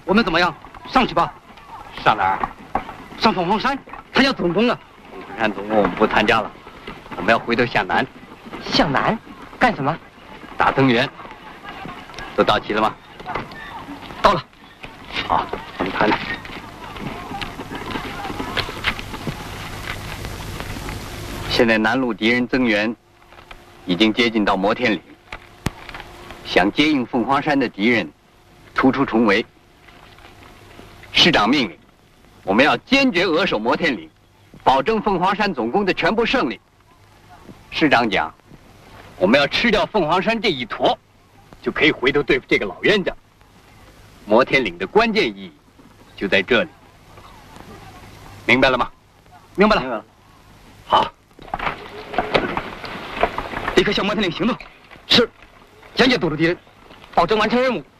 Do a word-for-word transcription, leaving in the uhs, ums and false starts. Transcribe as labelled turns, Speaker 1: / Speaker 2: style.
Speaker 1: 我们怎么样？上去吧。
Speaker 2: 上哪儿？
Speaker 1: 上凤凰山，他要总攻了。
Speaker 2: 凤凰山总攻我们不参加了，我们要回头向南。
Speaker 3: 向南？干什么？
Speaker 2: 打增援。都到齐了吗？
Speaker 1: 到了。
Speaker 2: 好，我们谈谈。现在南路敌人增援已经接近到摩天岭，想接应凤凰山的敌人突出重围。师长命令，我们要坚决扼守摩天岭，保证凤凰山总攻的全部胜利。师长讲，我们要吃掉凤凰山这一坨，就可以回头对付这个老冤家。摩天岭的关键意义就在这里，明白了吗？
Speaker 1: 明白了。
Speaker 2: 明白了。好，
Speaker 1: 立刻向摩天岭行动。是，坚决堵住敌人，保证完成任务。